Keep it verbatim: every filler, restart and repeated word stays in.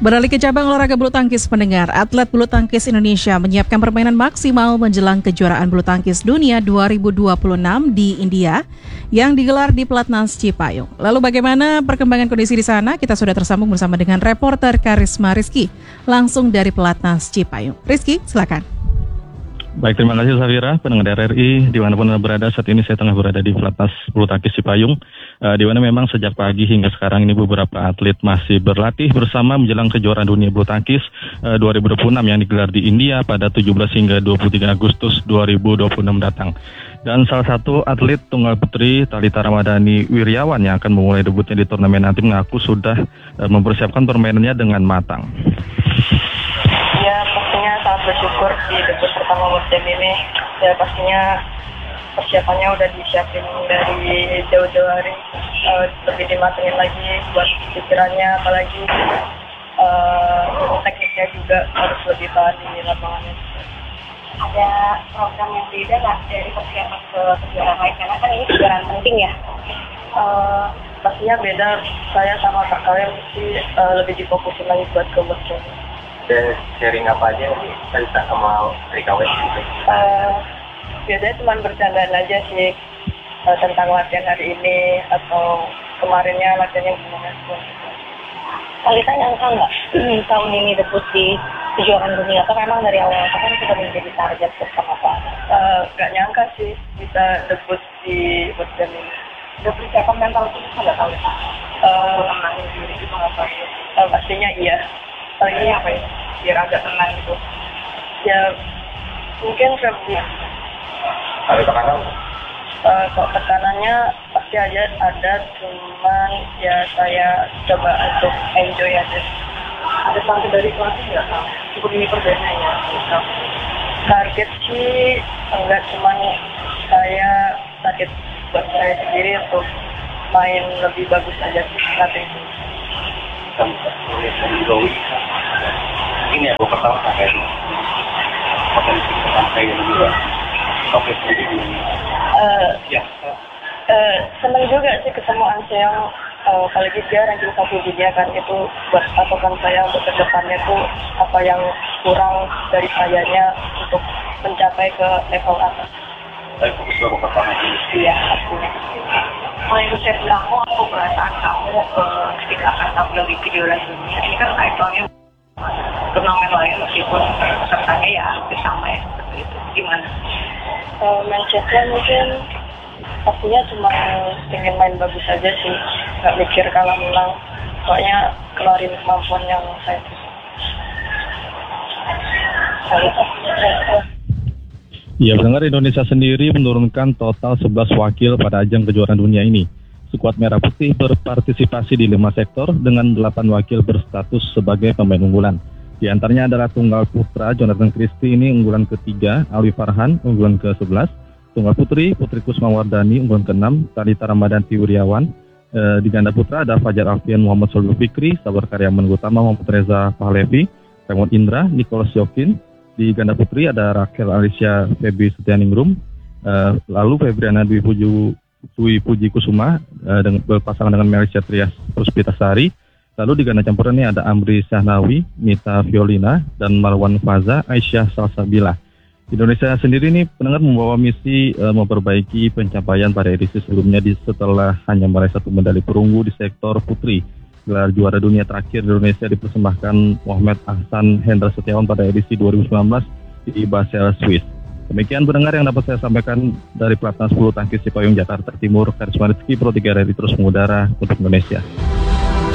Beralih ke cabang olahraga bulu tangkis, pendengar, atlet bulu tangkis Indonesia menyiapkan permainan maksimal menjelang kejuaraan bulu tangkis dunia dua ribu dua puluh enam di India yang digelar di Pelatnas Cipayung. Lalu bagaimana perkembangan kondisi di sana? Kita sudah tersambung bersama dengan reporter Karisma Rizky langsung dari Pelatnas Cipayung. Rizky, silakan. Baik, terima kasih Safira, pendengar R R I, dimanapun Anda berada. Saat ini saya tengah berada di Pelatnas Bulu Tangkis Cipayung, uh, di mana memang sejak pagi hingga sekarang ini beberapa atlet masih berlatih bersama menjelang kejuaraan dunia bulu tangkis uh, dua ribu dua puluh enam yang digelar di India pada tujuh belas hingga dua puluh tiga Agustus dua ribu dua puluh enam datang. Dan salah satu atlet tunggal putri, Thalita Ramadhani Wirjawan, yang akan memulai debutnya di turnamen nanti mengaku sudah uh, mempersiapkan permainannya dengan matang. Ya, pastinya sangat bersyukur di debut pertama World Jam ini. Ya, pastinya persiapannya udah disiapin dari jauh-jauh hari, uh, lebih dimatengin lagi buat pikirannya, apalagi uh, tekniknya juga harus lebih tahan di lapangannya. Ada program yang beda nggak dari persiapan ke kejuaraan lain? Karena kan ini kejuaraan penting ya. Uh, pastinya beda. Saya sama Kak Kalian mesti uh, lebih difokusin lagi buat ke World Jam. Dan sharing apa aja nih cerita sama Rika West gitu? Uh, biasanya cuma bercandaan aja sih uh, tentang latihan hari ini atau kemarinnya latihannya gimana. Thalita nyangka nggak tahun ini debut di kejuaraan dunia? Atau memang dari awal kan sudah menjadi target bersama apa? Uh, gak nyangka sih bisa debut di World Jam ini. Udah persiapan mental itu nggak tahu ya? Uh, menangin diri itu nggak tahu. Uh, pastinya iya. Paling apa ya? Biar agak tenang gitu. Ya mungkin lebih. Ada tekanan? Uh, kok tekanannya pasti aja ada, cuman ya saya coba untuk enjoy aja. Ada target dari pelatih nggak? Cukup ini perdana ya. Target sih enggak, cuman saya target buat saya sendiri untuk main lebih bagus aja sih nanti. Ini ya, gue pertama sampai potensi sampai juga sampai sendiri. Ya, uh, senang juga sih ketemu Anseong. Uh, apalagi dia ranking satu dunia kan, itu buat patokan saya untuk kedepannya tuh apa yang kurang dari sayanya untuk mencapai ke level atas. Saya fokus ke babak pertama ini. Iya, pastinya. Mindset kamu atau perasaan kamu uh, ketika akan tampil di kejuaraan dunia ini kan title-nya turnamen lain meskipun pesertanya ya hampir sama ya, seperti itu. Gimana? Uh, mindsetnya mungkin pastinya cuma pengen main bagus aja sih, nggak mikir kalah menang, pokoknya kelarin kemampuan yang saya punya. Ya, pendengar, Indonesia sendiri menurunkan total sebelas wakil pada ajang kejuaraan dunia ini. Skuad Merah Putih berpartisipasi di lima sektor dengan delapan wakil berstatus sebagai pemain unggulan. Di antaranya adalah tunggal putra Jonathan Christie, ini unggulan ketiga, Alwi Farhan unggulan ke sebelas, tunggal putri Putri Kusmawardani unggulan ke enam, Thalita Ramadhani Wirjawan. E, di ganda putra ada Fajar Alfian Muhammad Solul Fikri, Sabar Karyaman Utama Muhammad Reza Pahlevi, Raymond Indra, Nicholas Yokin. Di ganda putri ada Rachel Alicia Feby Setianingrum, uh, lalu Febriana Dwi Puju Dwi Puji Kusuma uh, dengan berpasangan dengan Melisha Trias Puspitasari. Lalu di ganda campuran ini ada Amri Syahnawi, Mita Violina, dan Marwan Faza Aisyah Salsabila. Indonesia sendiri ini pendengar membawa misi uh, memperbaiki pencapaian pada edisi sebelumnya di setelah hanya meraih satu medali perunggu di sektor putri. Gelar juara dunia terakhir Indonesia dipersembahkan Muhammad Ahsan Hendra Setiawan pada edisi dua ribu sembilan belas di Basel, Swiss. Demikian pendengar yang dapat saya sampaikan dari Pelatnas Bulu Tangkis Cipayung, Jakarta Timur. Karisma Rizky, Pro tiga R R I terus mengudara untuk Indonesia.